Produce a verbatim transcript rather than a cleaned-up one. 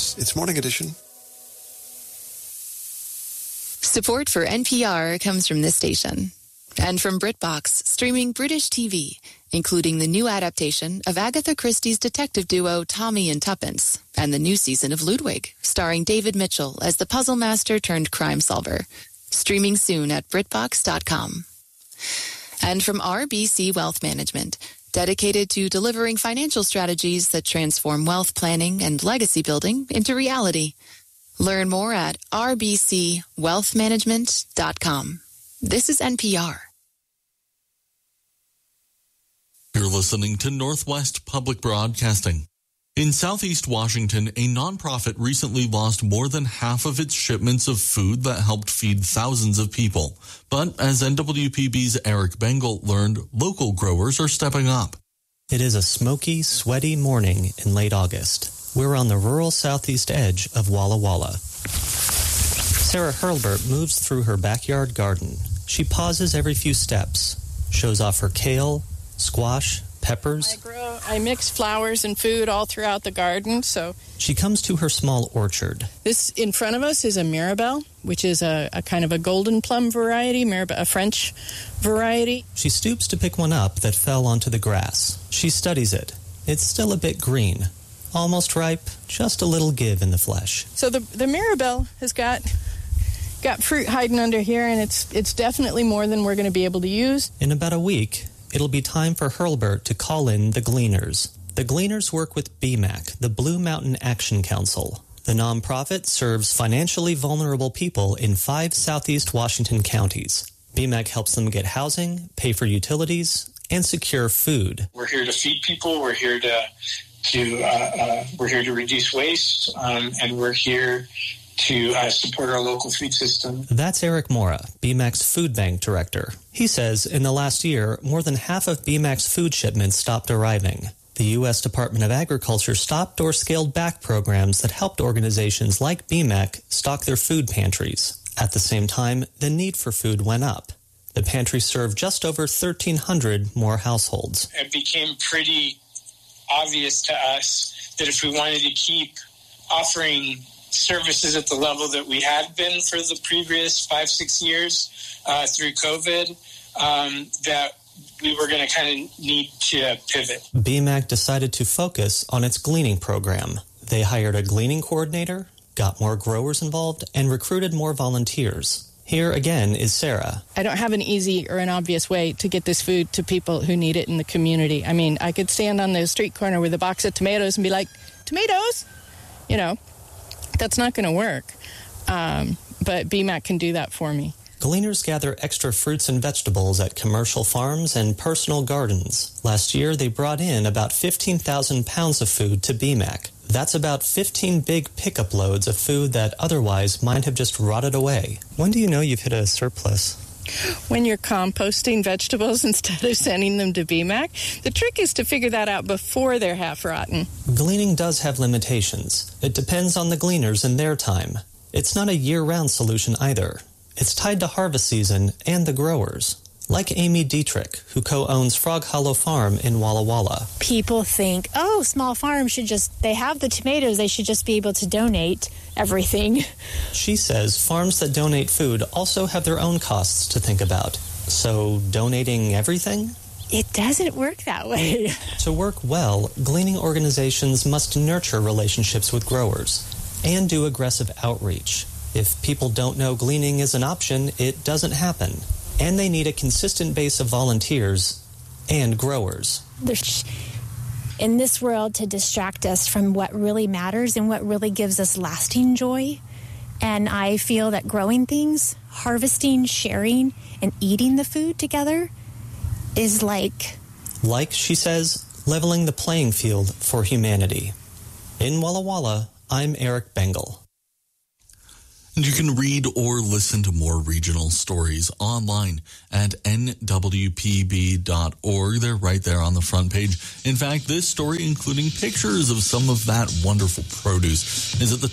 It's, it's Morning Edition. Support for N P R comes from this station and from BritBox, streaming British T V, including the new adaptation of Agatha Christie's detective duo Tommy and Tuppence and the new season of Ludwig, starring David Mitchell as the puzzle master turned crime solver. Streaming soon at Britbox dot com. And from R B C Wealth Management, dedicated to delivering financial strategies that transform wealth planning and legacy building into reality. Learn more at R B C wealth management dot com. This is N P R. You're listening to Northwest Public Broadcasting. In Southeast Washington, a nonprofit recently lost more than half of its shipments of food that helped feed thousands of people. But as N W P B's Eric Bengal learned, local growers are stepping up. It is a smoky, sweaty morning in late August. We're on the rural southeast edge of Walla Walla. Sarah Hurlbert moves through her backyard garden. She pauses every few steps, shows off her kale, squash, peppers. I grow, I mix flowers and food all throughout the garden, so... She comes to her small orchard. This in front of us is a Mirabelle, which is a, a kind of a golden plum variety, Mirabelle, a French variety. She stoops to pick one up that fell onto the grass. She studies it. It's still a bit green. Almost ripe, just a little give in the flesh. So the the Mirabelle has got got fruit hiding under here, and it's it's definitely more than we're going to be able to use. In about a week, it'll be time for Hurlbert to call in the Gleaners. The Gleaners work with B M A C, the Blue Mountain Action Council. The nonprofit serves financially vulnerable people in five southeast Washington counties. B M A C helps them get housing, pay for utilities, and secure food. We're here to feed people. We're here to to uh, uh, we're here to reduce waste, um, and we're here to uh, support our local food system. That's Eric Mora, B M A C's food bank director. He says in the last year, more than half of B M A C's food shipments stopped arriving. The U S Department of Agriculture stopped or scaled back programs that helped organizations like B M A C stock their food pantries. At the same time, the need for food went up. The pantry served just over thirteen hundred more households. It became pretty obvious to us that if we wanted to keep offering services at the level that we had been for the previous five, six years uh, through COVID, um, that we were going to kind of need to pivot. B M A C decided to focus on its gleaning program. They hired a gleaning coordinator, got more growers involved, and recruited more volunteers. Here again is Sarah. I don't have an easy or an obvious way to get this food to people who need it in the community. I mean, I could stand on the street corner with a box of tomatoes and be like, tomatoes? You know, that's not going to work. Um, but B M A C can do that for me. Gleaners gather extra fruits and vegetables at commercial farms and personal gardens. Last year, they brought in about fifteen thousand pounds of food to B M A C. That's about fifteen big pickup loads of food that otherwise might have just rotted away. When do you know you've hit a surplus? When you're composting vegetables instead of sending them to B M A C. The trick is to figure that out before they're half rotten. Gleaning does have limitations. It depends on the gleaners and their time. It's not a year-round solution either. It's tied to harvest season and the growers. Like Amy Dietrich, who co-owns Frog Hollow Farm in Walla Walla. People think, oh, small farms should just, they have the tomatoes, they should just be able to donate everything. She says farms that donate food also have their own costs to think about. So donating everything? It doesn't work that way. To work well, gleaning organizations must nurture relationships with growers and do aggressive outreach. If people don't know gleaning is an option, it doesn't happen. And they need a consistent base of volunteers and growers. There's in this world to distract us from what really matters and what really gives us lasting joy. And I feel that growing things, harvesting, sharing, and eating the food together is like... Like, she says, leveling the playing field for humanity. In Walla Walla, I'm Eric Bengal. And you can read or listen to more regional stories online at N W P B dot org. They're right there on the front page. In fact, this story, including pictures of some of that wonderful produce, is at the